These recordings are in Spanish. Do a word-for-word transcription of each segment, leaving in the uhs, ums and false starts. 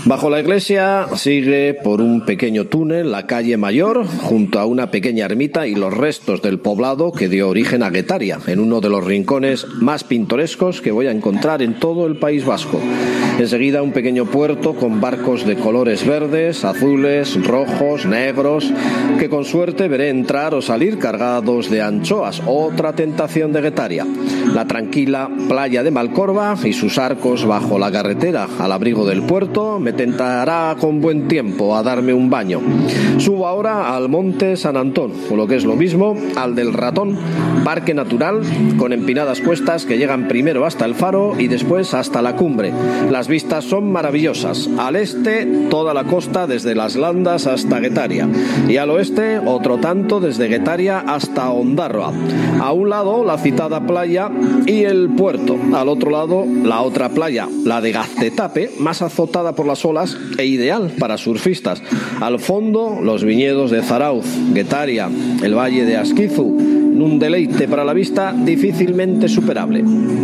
Bajo la iglesia sigue por un pequeño túnel la calle Mayor, junto a una pequeña ermita y los restos del poblado que dio origen a Guetaria, en uno de los rincones más pintorescos que voy a encontrar en todo el País Vasco. Enseguida un pequeño puerto con barcos de colores verdes, azules, rojos, negros, que con suerte veré entrar o salir cargados de anchoas, otra tentación de Guetaria. La tranquila playa de Malcorba y sus arcos bajo la carretera al abrigo del puerto me tentará con buen tiempo a darme un baño. Subo ahora al monte San Antón, o lo que es lo mismo, al del Ratón, parque natural con empinadas cuestas que llegan primero hasta el faro y después hasta la cumbre. Las vistas son maravillosas. Al este, toda la costa desde Las Landas hasta Guetaria, y al oeste, otro tanto desde Guetaria hasta Ondarroa. A un lado, la citada playa y el puerto. Al otro lado, la otra playa, la de Gaztetape, más azotada por las olas e ideal para surfistas. Al fondo, los viñedos de Zarauz, Guetaria, el valle de Asquizu, un deleite para la vista difícilmente superable.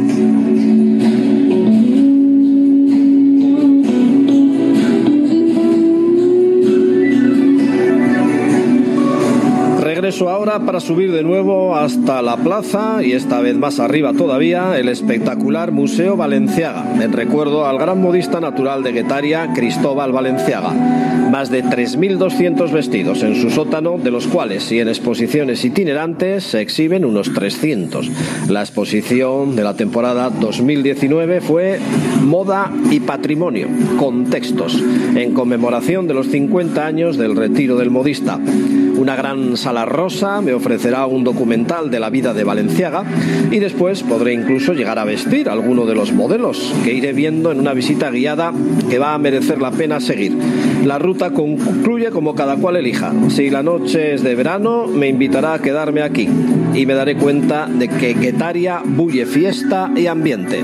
Regreso ahora para subir de nuevo hasta la plaza y esta vez más arriba todavía el espectacular Museo Balenciaga, en recuerdo al gran modista natural de Guetaria, Cristóbal Balenciaga. Más de tres mil doscientos vestidos en su sótano, de los cuales y en exposiciones itinerantes se exhiben unos trescientos. La exposición de la temporada dos mil diecinueve fue Moda y Patrimonio, Contextos, en conmemoración de los cincuenta años del retiro del modista. Una gran sala rosa me ofrecerá un documental de la vida de Balenciaga y después podré incluso llegar a vestir alguno de los modelos que iré viendo en una visita guiada que va a merecer la pena seguir. La ruta concluye como cada cual elija. Si la noche es de verano, me invitará a quedarme aquí y me daré cuenta de que Guetaria bulle fiesta y ambiente.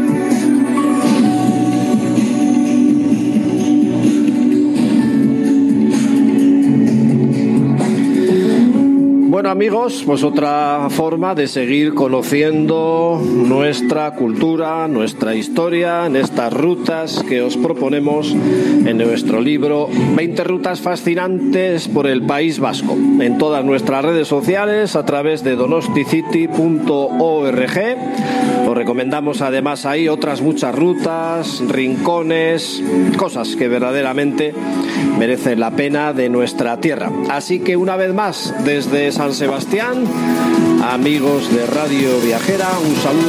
Bueno amigos, pues otra forma de seguir conociendo nuestra cultura, nuestra historia en estas rutas que os proponemos en nuestro libro veinte rutas fascinantes por el País Vasco, en todas nuestras redes sociales a través de donosticity punto org. Os recomendamos además ahí otras muchas rutas, rincones, cosas que verdaderamente merecen la pena de nuestra tierra. Así que una vez más, desde San Sebastián, amigos de Radio Viajera, un saludo